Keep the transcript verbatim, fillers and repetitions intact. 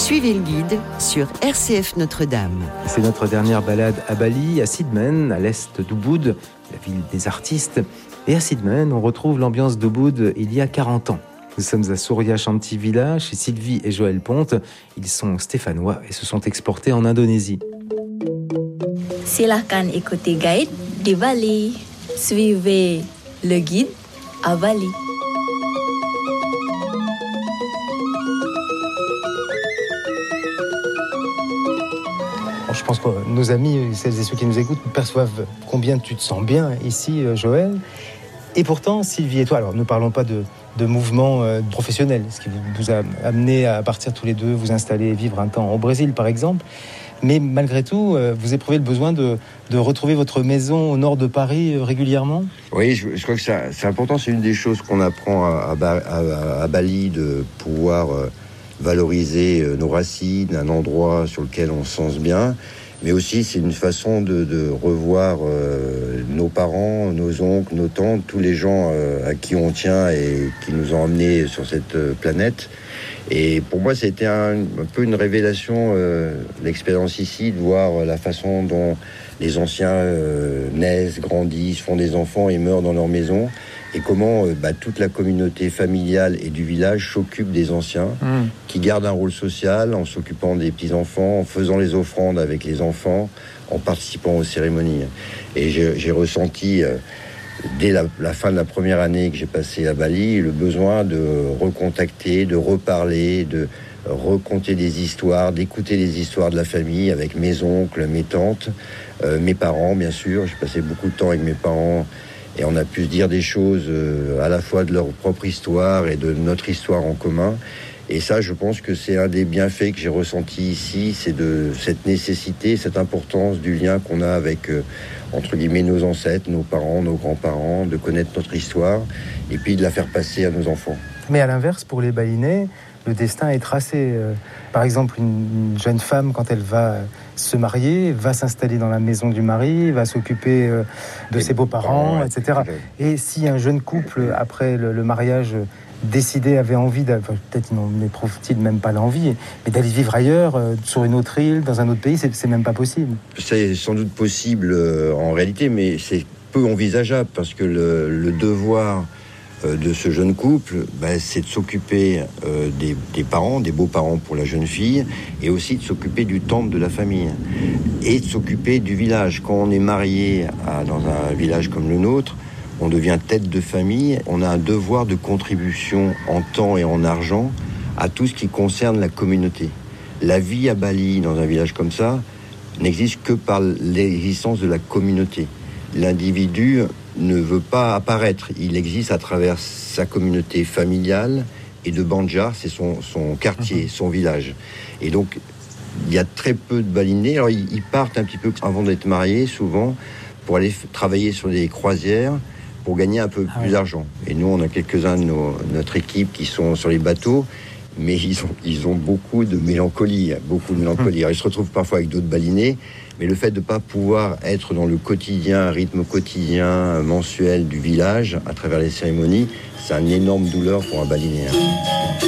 Suivez le guide sur R C F Notre-Dame. C'est notre dernière balade à Bali, à Sidmen, à l'est d'Ubud, la ville des artistes. Et à Sidmen, on retrouve l'ambiance d'Ubud il y a quarante ans. Nous sommes à Surya Shanti Villa, chez Sylvie et Joël Ponte. Ils sont stéphanois et se sont exportés en Indonésie. Silakan ikuti guide di Bali. Suivez le guide à Bali. Je pense que nos amis, celles et ceux qui nous écoutent, perçoivent combien tu te sens bien ici, Joël. Et pourtant, Sylvie et toi, alors ne parlons pas de, de mouvement euh, professionnel, ce qui vous, vous a amené à partir tous les deux, vous installer et vivre un temps au Brésil, par exemple. Mais malgré tout, euh, vous éprouvez le besoin de, de retrouver votre maison au nord de Paris euh, régulièrement ? Oui, je, je crois que ça, c'est important. C'est une des choses qu'on apprend à, à, à, à Bali, de pouvoir euh, valoriser euh, nos racines, un endroit sur lequel on se sent bien. Mais aussi, c'est une façon de, de revoir euh, nos parents, nos oncles, nos tantes, tous les gens euh, à qui on tient et qui nous ont emmenés sur cette euh, planète. Et pour moi, c'était un, un peu une révélation, euh, l'expérience ici, de voir la façon dont les anciens euh, naissent, grandissent, font des enfants et meurent dans leur maison. Et comment euh, bah, toute la communauté familiale et du village s'occupe des anciens, mmh. qui gardent un rôle social en s'occupant des petits-enfants, en faisant les offrandes avec les enfants, en participant aux cérémonies. Et j'ai, j'ai ressenti, euh, dès la, la fin de la première année que j'ai passée à Bali, le besoin de recontacter, de reparler, de raconter des histoires, d'écouter les histoires de la famille avec mes oncles, mes tantes, euh, mes parents, bien sûr. J'ai passé beaucoup de temps avec mes parents. Et on a pu se dire des choses euh, à la fois de leur propre histoire et de notre histoire en commun. Et ça, je pense que c'est un des bienfaits que j'ai ressenti ici, c'est de cette nécessité, cette importance du lien qu'on a avec, euh, entre guillemets, nos ancêtres, nos parents, nos grands-parents, de connaître notre histoire et puis de la faire passer à nos enfants. Mais à l'inverse, pour les Balinais, le destin est tracé. Par exemple, une jeune femme, quand elle va se marier, va s'installer dans la maison du mari, va s'occuper de et ses beaux-parents, ouais, et cetera. Et si un jeune couple, après le, le mariage, décidé, avait envie, peut-être n'éprouve-t-il même pas l'envie, mais d'aller vivre ailleurs, sur une autre île, dans un autre pays, c'est, c'est même pas possible. C'est sans doute possible euh, en réalité, mais c'est peu envisageable, parce que le, le devoir de ce jeune couple, ben, c'est de s'occuper euh, des, des parents, des beaux-parents pour la jeune fille, et aussi de s'occuper du temple de la famille, et de s'occuper du village. Quand on est marié à, dans un village comme le nôtre, on devient tête de famille, on a un devoir de contribution en temps et en argent à tout ce qui concerne la communauté. La vie à Bali, dans un village comme ça, n'existe que par l'existence de la communauté. L'individu ne veut pas apparaître. Il existe à travers sa communauté familiale et de Banjar, c'est son, son quartier, son village. Et donc, il y a très peu de Balinais. Alors, ils, ils partent un petit peu avant d'être mariés, souvent, pour aller f- travailler sur des croisières pour gagner un peu ah plus ouais. d'argent. Et nous, on a quelques-uns de nos, notre équipe qui sont sur les bateaux, mais ils ont, ils ont beaucoup de mélancolie, beaucoup de mélancolie. Alors, ils se retrouvent parfois avec d'autres Balinais, mais le fait de ne pas pouvoir être dans le quotidien, rythme quotidien, mensuel du village, à travers les cérémonies, c'est une énorme douleur pour un Balinais.